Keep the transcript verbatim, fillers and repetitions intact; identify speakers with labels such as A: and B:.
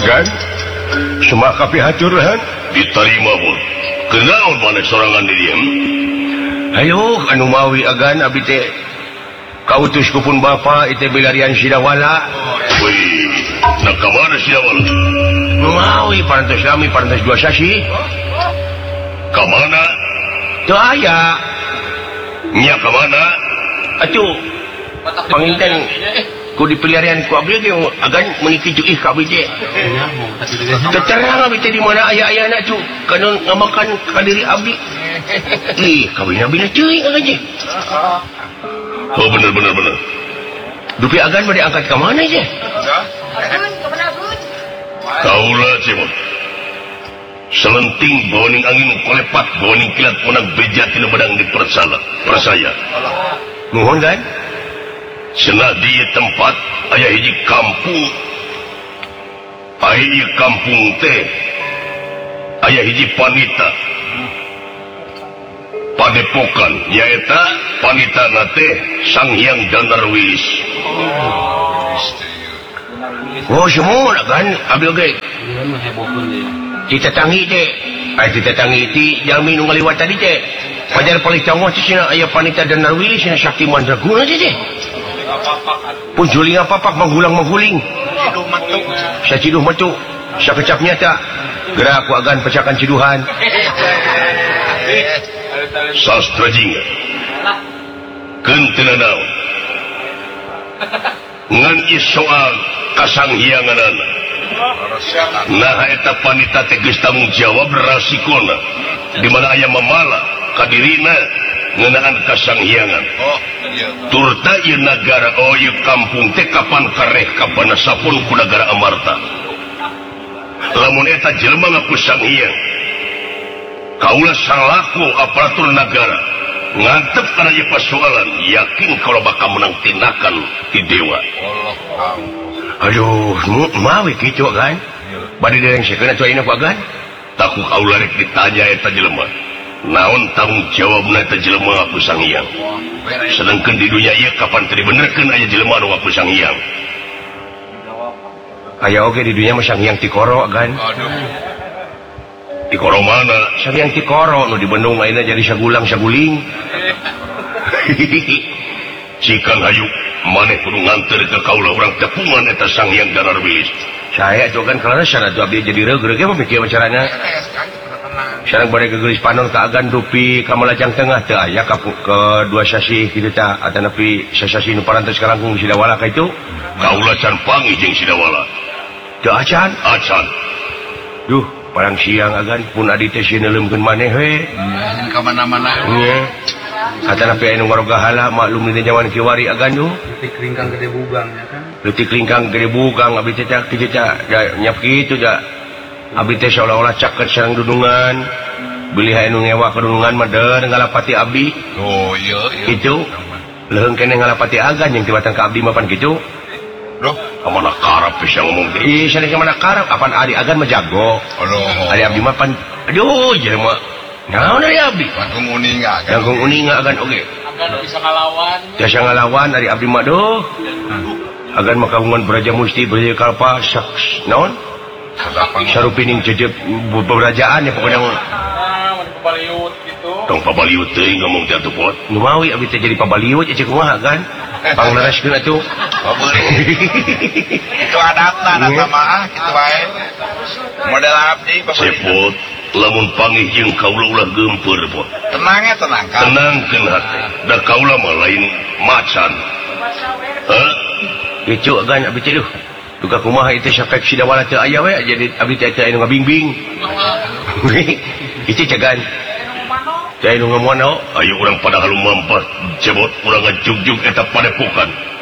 A: Gan semua kapi hancur kan
B: diterima pun kenal mana sorangan diri
A: ayo anu mawi agan abi teh kautus kupun bapa itu bilarian Sidawala
B: wih nak kemana Sidawala
A: mawi parantos kami parantos dua sasi
B: kemana
A: tuh ayah
B: nya kemana
A: atuh panginten ku dipeliharian ku abdi ge agan meuniki ih ka abdi teh terang abdi teh di mana aya-aya anak tu kana ngamakan ka diri abdi ih kawin abdi teuing agan je
B: oh bener bener bener
A: dupi agan bade angkat ka mana je
B: kaula cemon selenting boning angin kolepat boning kilat punang beja tina bedang dipersala persaya
A: nuhun kan
B: cenah di tempat aya hiji kampung aya hiji kampung teh aya hiji panita padepokan nyaeta panita teh Sang Hyang Danarwilis
A: oh semua kan abdi oge kita tangi teh ay kita tangi ti jalmi nu ngaliwat tadi teh pajar paling canggih cenah aya panita Danarwilis cenah Sakti Mandraguna teh pun juling apa-apa menghulang-menghuling saya ciduh metu saya kecap nyata gerak aku agan pecahkan ciduhan
B: sastra jingga kentena naon ngan isoal kasanghianganana nah eta panita teh geus tanggung jawab rasikona di mana aya mamala kadirina ngeunaan kasanghiangan turta ieu nagara oh ieu kampung teh kapan kareh kapan sapun ku nagara Amarta lamun eta jelema ngaku Sanghyang kaula salaku aparatur negara ngantep kana ieu persoalan yakin kalau bakal menang tindakan ti dewa
A: aduh mawi kitu kan bade dereng sakeuna coy ku agan
B: taku kaula rek ditanya eta jelema naon tanggung jawabna eta jelema aku Sanghyang sedangkan di dunia ieu kapan teu dibenerkeun aya jelema nu aku Sanghyang
A: aya oge di dunia mah Sanghyang Tikoro kan
B: Tikoro mana
A: Sanghyang Tikoro nu di Bandung ayeuna jadi sagulang saguling
B: cikan hayu maneh kudu nganter ke kaula urang tepungan eta Sanghyang Danarwilis
A: saya tuh kan kalau sana tuh abdi jadi reug-reug mah mikir carana sareng bade gegelis panon ka agan dupi ka Malajang Tengah teu aya ka kedua sasi kitu tah atanapi sasasi nu parantos ka langkung Sidawala ka itu
B: kaula can panggih jeung Sidawala
A: teu acan
B: acan
A: duh parang siang agan pun adi teh sineuleumkeun maneh we
C: ka mana-mana
A: nya atanapi anu ngarogahala maklum di zaman kiwari agan duh
C: leutik ringkang gede bugang ya kan
A: leutik ringkang gede bugang abdi teh teh kitu teh nyap kitu teh abdi teh seolah-olah caket sareng dudungan beli anu ngewa ke dudungan mah deur ngalapati abdi
C: oh iya iya
A: kitu leuheung keneh ngalapati agan yang tibatang ka abdi mah pan kitu
B: loh kamana karep bisa ngomong teh
A: ih sadaya kamana karep apan adi agan mah jago
B: aduh
A: ari abdi mah pan aduh jelema naon ari abdi
C: langkung uninga
A: langkung uninga agan oge
D: agan bisa ngalawan
A: bisa ngalawan ari abdi mah duh agan mah kagungan Braja Musti Braja Kalpa saks naon sarupining jejeb beberajaan ya pokoknya
D: nah mun pabaliut gitu
B: tong pabaliut teuing ngomong teh atuh pot
A: nu mawi abdi teh jadi pabaliut ya cek kumaha kan panglereskeun atuh
C: itu adatna adat mah kitu bae model abdi
B: sepot lamun panggih jeung kaula ulah geumpeur pot
C: tenang ya tenang kan
B: tenangkeun hate da kaula mah lain macan heh
A: kitu agan abdi teh duh duka kumaha itu syafek Sidawala teu aya we jadi abdi teh teh anu ngabingbing itu cegan teh anu ngamuan
B: ayo urang pada halu mampah cebot urang ngajugjug eta padepokan